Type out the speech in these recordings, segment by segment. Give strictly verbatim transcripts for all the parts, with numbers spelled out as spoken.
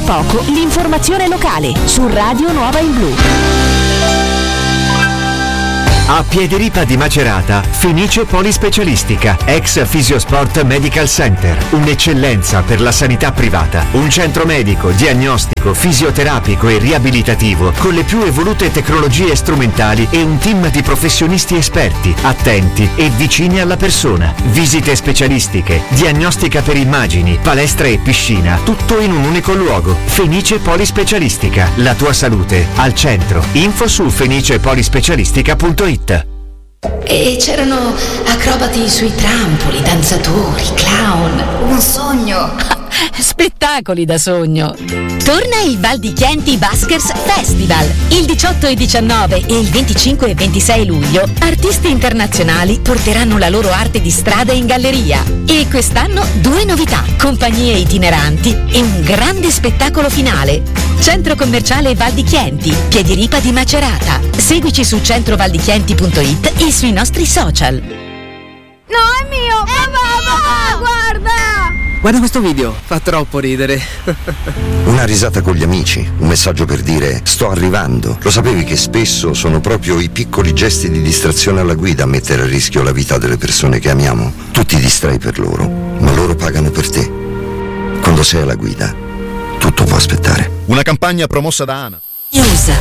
Tra poco l'informazione locale su Radio Nuova in Blu. A Piederipa di Macerata, Fenice Polispecialistica, ex Fisiosport Medical Center, un'eccellenza per la sanità privata, un centro medico, diagnostico, fisioterapico e riabilitativo con le più evolute tecnologie strumentali e un team di professionisti esperti, attenti e vicini alla persona. Visite specialistiche, diagnostica per immagini, palestra e piscina, tutto in un unico luogo. Fenice Polispecialistica, la tua salute al centro. Info su fenice polispecialistica punto it. E c'erano acrobati sui trampoli, danzatori, clown. Un sogno. Spettacoli da sogno. Torna il Val di Chianti Buskers Festival. Il diciotto e diciannove e il venticinque e ventisei luglio artisti internazionali porteranno la loro arte di strada in galleria. E quest'anno due novità: compagnie itineranti e un grande spettacolo finale. Centro commerciale Val di Chianti, Piediripa di Macerata. Seguici su centrovaldichianti punto it e sui nostri social. No, è mio! È papà, papà, guarda! Guarda questo video, fa troppo ridere. Una risata con gli amici, un messaggio per dire sto arrivando. Lo sapevi che spesso sono proprio i piccoli gesti di distrazione alla guida a mettere a rischio la vita delle persone che amiamo? Tu ti distrai per loro, ma loro pagano per te. Quando sei alla guida, tutto può aspettare. Una campagna promossa da ANA. News.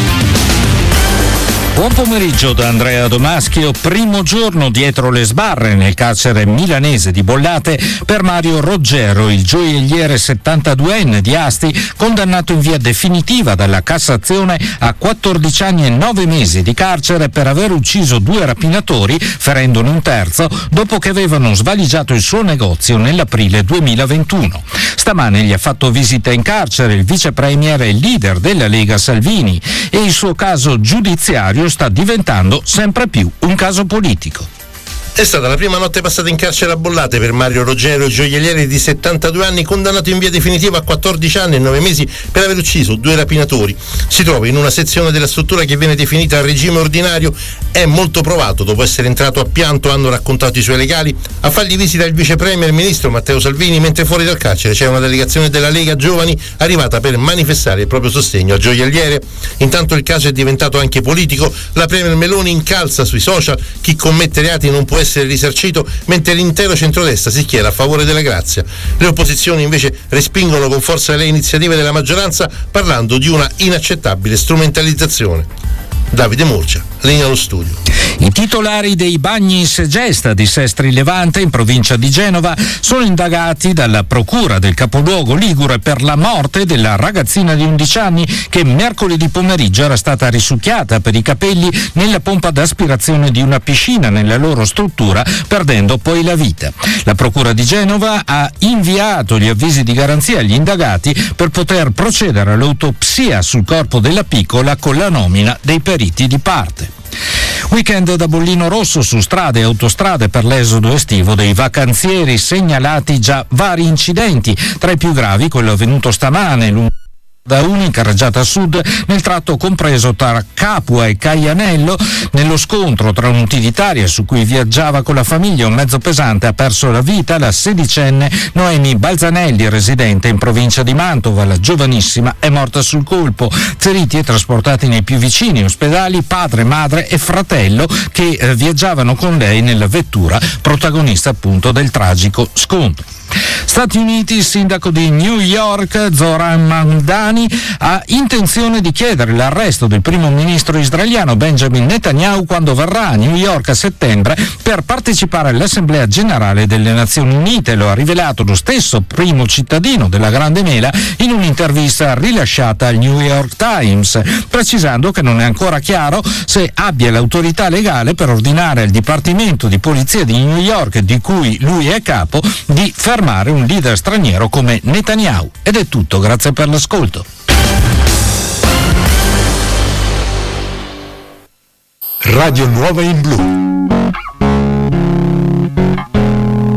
Buon pomeriggio da Andrea Domaschio. Primo giorno dietro le sbarre nel carcere milanese di Bollate per Mario Roggero, il gioielliere settantaduenne di Asti, condannato in via definitiva dalla Cassazione a quattordici anni e nove mesi di carcere per aver ucciso due rapinatori, ferendone un terzo, dopo che avevano svaligiato il suo negozio nell'aprile duemilaventuno. Stamane gli ha fatto visita in carcere il vice premier e leader della Lega Salvini e il suo caso giudiziario sta diventando sempre più un caso politico. È stata la prima notte passata in carcere a Bollate per Mario Roggero, gioielliere di settantadue anni, condannato in via definitiva a quattordici anni e nove mesi per aver ucciso due rapinatori. Si trova in una sezione della struttura che viene definita a regime ordinario. È molto provato, dopo essere entrato a pianto, hanno raccontato i suoi legali, a fargli visita il vice premier ministro Matteo Salvini, mentre fuori dal carcere c'è una delegazione della Lega Giovani arrivata per manifestare il proprio sostegno al gioielliere. Intanto il caso è diventato anche politico. La premier Meloni incalza sui social: chi commette reati non può essere risarcito, mentre l'intero centrodestra si schiera a favore della grazia. Le opposizioni invece respingono con forza le iniziative della maggioranza, parlando di una inaccettabile strumentalizzazione. Davide Murcia, linea allo studio. I titolari dei bagni in Segesta di Sestri Levante, in provincia di Genova, sono indagati dalla procura del capoluogo ligure per la morte della ragazzina di undici anni che mercoledì pomeriggio era stata risucchiata per i capelli nella pompa d'aspirazione di una piscina nella loro struttura, perdendo poi la vita. La procura di Genova ha inviato gli avvisi di garanzia agli indagati per poter procedere all'autopsia sul corpo della piccola con la nomina dei periti di parte. Weekend da bollino rosso su strade e autostrade per l'esodo estivo dei vacanzieri, segnalati già vari incidenti, tra i più gravi quello avvenuto stamane lungo da Uni in carreggiata sud nel tratto compreso tra Capua e Caianello. Nello scontro tra un'utilitaria su cui viaggiava con la famiglia e un mezzo pesante ha perso la vita la sedicenne Noemi Balzanelli, residente in provincia di Mantova. La giovanissima è morta sul colpo. Feriti e trasportati nei più vicini ospedali padre, madre e fratello che eh, viaggiavano con lei nella vettura, protagonista appunto del tragico scontro. Stati Uniti, il sindaco di New York Zoran Mamdani ha intenzione di chiedere l'arresto del primo ministro israeliano Benjamin Netanyahu quando verrà a New York a settembre per partecipare all'Assemblea Generale delle Nazioni Unite. Lo ha rivelato lo stesso primo cittadino della Grande Mela in un'intervista rilasciata al New York Times, precisando che non è ancora chiaro se abbia l'autorità legale per ordinare al Dipartimento di Polizia di New York, di cui lui è capo, di fermare un leader straniero come Netanyahu. Ed è tutto, grazie per l'ascolto. Radio Nuova in Blu.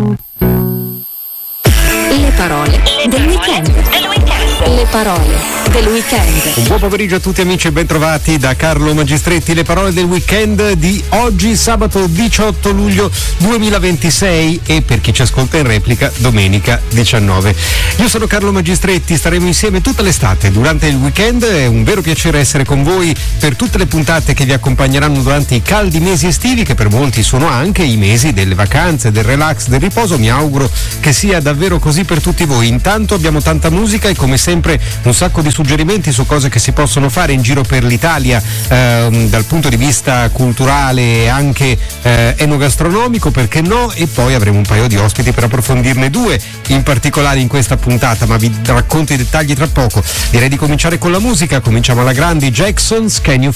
Le parole del weekend. Le parole del weekend. Un buon pomeriggio a tutti amici e bentrovati da Carlo Magistretti. Le parole del weekend di oggi, sabato diciotto luglio duemilaventisei, e per chi ci ascolta in replica domenica diciannove. Io sono Carlo Magistretti, staremo insieme tutta l'estate durante il weekend. È un vero piacere essere con voi per tutte le puntate che vi accompagneranno durante i caldi mesi estivi, che per molti sono anche i mesi delle vacanze, del relax, del riposo. Mi auguro che sia davvero così per tutti voi. Intanto abbiamo tanta musica e come sempre un sacco di suggerimenti su cose che si possono fare in giro per l'Italia ehm, dal punto di vista culturale e anche eh, enogastronomico, perché no? E poi avremo un paio di ospiti per approfondirne due in particolare in questa puntata, ma vi racconto i dettagli tra poco. Direi di cominciare con la musica. Cominciamo alla grande. Jackson's Can You